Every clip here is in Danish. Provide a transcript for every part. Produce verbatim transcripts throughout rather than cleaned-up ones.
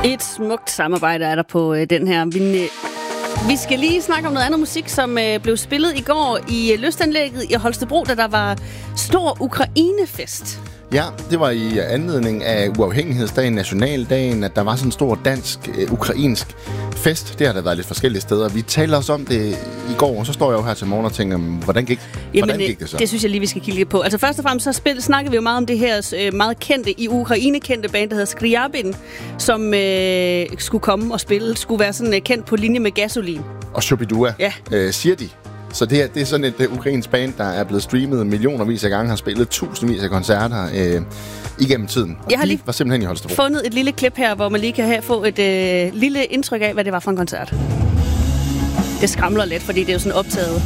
Et smukt samarbejde er der på øh, den her. Vi, øh, vi skal lige snakke om noget andet musik, som øh, blev spillet i går i øh, lystanlægget i Holstebro, da der var stor Ukrainefest. Ja, det var i anledning af uafhængighedsdagen, nationaldagen, at der var sådan en stor dansk-ukrainsk fest. Det har der været lidt forskellige steder. Vi talte også om det i går, og så står jeg jo her til morgen og tænker, hvordan gik, Jamen, hvordan gik det så? Det synes jeg lige, vi skal kigge lidt på. Altså først og fremmest så spil, snakkede vi jo meget om det her øh, meget kendte, i Ukraine kendte band, der hedder Skriabin, som øh, skulle komme og spille, skulle være sådan øh, kendt på linje med Gasolin. Og Shubidua, ja. øh, siger de. Så det, her, det er sådan et uh, ukrainsk band, der er blevet streamet millionervis af gange, har spillet tusindvis af koncerter øh, igennem tiden. Og jeg har lige var simpelthen i Holstebro. fundet et lille klip her, hvor man lige kan have, få et øh, lille indtryk af, hvad det var for en koncert. Det skramler lidt, fordi det er jo sådan optaget.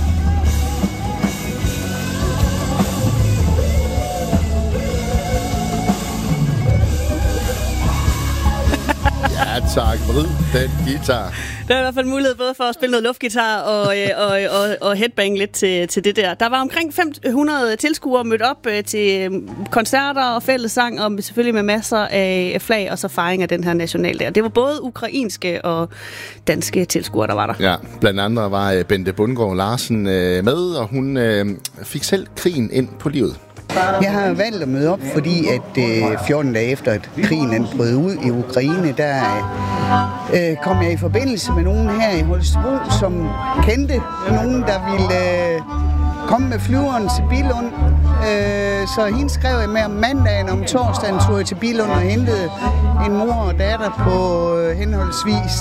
Ja tak, vrid den guitar. Der er i hvert fald mulighed både for at spille noget luftgitar og, og, og, og headbang lidt til, til det der. Der var omkring fem hundrede tilskuere mødt op til koncerter og fællessang, og selvfølgelig med masser af flag og så fejring af den her nationaldag. Det var både ukrainske og danske tilskuere, der var der. Ja, blandt andre var Bente Bundgaard Larsen med, og hun fik selv krigen ind på livet. Jeg har valgt at møde op, fordi at øh, fjorten dage efter, at krigen brød ud i Ukraine, der øh, kom jeg i forbindelse med nogen her i Holstebro, som kendte nogen, der ville øh, komme med flyveren til Billund. Øh, så hende skrev jeg med om mandagen, om torsdagen tog jeg til Billund og hentede en mor og datter på øh, henholdsvis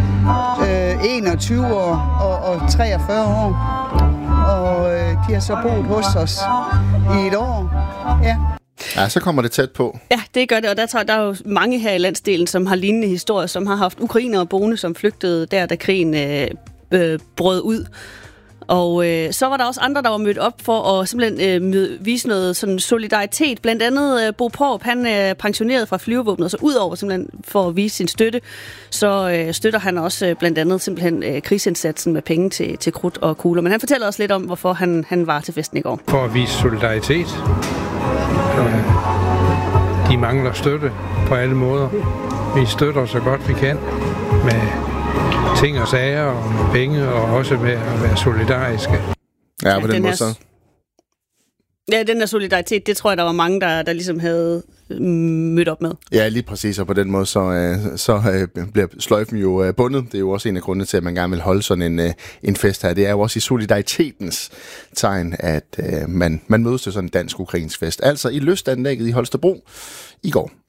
øh, enogtyve år og, og treogfyrre år. Og øh, de har så boet hos os i et år. Ja. Ja, så kommer det tæt på. Ja, det gør det, og der, tager, der er jo mange her i landsdelen, som har lignende historier, som har haft ukrainere boende, som flygtede der, da krigen øh, øh, brød ud. Og øh, så var der også andre, der var mødt op for at simpelthen øh, møde, vise noget sådan solidaritet. Blandt andet øh, Bo Porup, han er pensioneret fra flyvevåbnet, så udover simpelthen for at vise sin støtte, så øh, støtter han også øh, blandt andet simpelthen øh, krigsindsatsen med penge til, til krudt og kugler. Men han fortæller også lidt om, hvorfor han, han var til festen i går. For at vise solidaritet. Øh, de mangler støtte på alle måder. Vi støtter så godt vi kan med ting og sager og med penge, og også med at være solidariske. Ja, på ja, den, den måde så. Ja, den der solidaritet, det tror jeg, der var mange, der, der ligesom havde mødt op med. Ja, lige præcis, og på den måde, så, så bliver sløjfen jo bundet. Det er jo også en af grundene til, at man gerne vil holde sådan en, en fest her. Det er jo også i solidaritetens tegn, at man, man mødes til sådan en dansk-ukrainsk fest. Altså i lystanlægget i Holstebro i går.